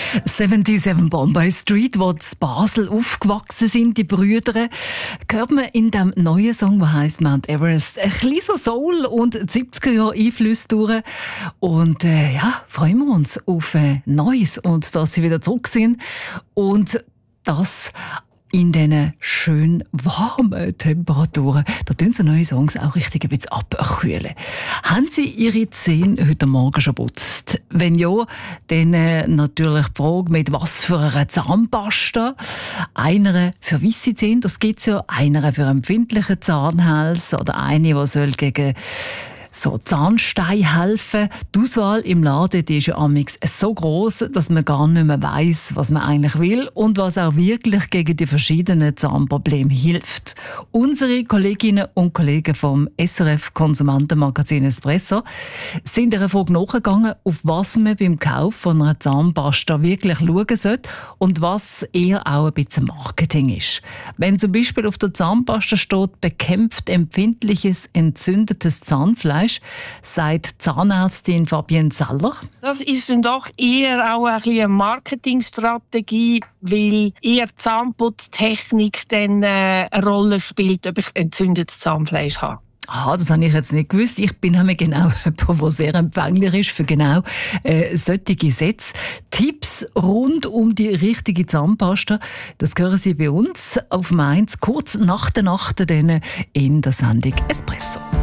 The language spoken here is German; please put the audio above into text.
77 Bombay Street, wo in Basel aufgewachsen sind, die Brüder, hört man in dem neuen Song, der heisst Mount Everest, ein kleiner Soul und 70er-Jahre-Einflüsse durch. Und freuen wir uns auf Neues und dass sie wieder zurück sind. Und das in diesen schön warmen Temperaturen. Da tun so neue Songs auch richtig ein bisschen abkühlen. Haben Sie Ihre Zähne heute Morgen schon geputzt? Wenn ja, dann natürlich die Frage, mit was für einer Zahnpasta. Einer für weisse Zähne, das gibt es ja. Einer für empfindlichen Zahnhals oder eine, die soll gegen so Zahnstein helfen. Die Auswahl im Laden, die ist ja amigs so gross, dass man gar nicht mehr weiss, was man eigentlich will und was auch wirklich gegen die verschiedenen Zahnprobleme hilft. Unsere Kolleginnen und Kollegen vom SRF Konsumentenmagazin Espresso sind der Frage nachgegangen, auf was man beim Kauf von einer Zahnpasta wirklich schauen sollte und was eher auch ein bisschen Marketing ist. Wenn zum Beispiel auf der Zahnpasta steht, bekämpft empfindliches, entzündetes Zahnfleisch, sagt Zahnärztin Fabienne Zeller. Das ist dann doch eher auch eine Marketingstrategie, weil eher Zahnputztechnik dann eine Rolle spielt, ob ich entzündetes Zahnfleisch habe. Aha, das habe ich jetzt nicht gewusst. Ich bin genau jemand, der sehr empfänglich ist für genau solche Sätze. Tipps rund um die richtige Zahnpasta, das hören Sie bei uns auf Mainz kurz nach der Nacht in der Sendung Espresso.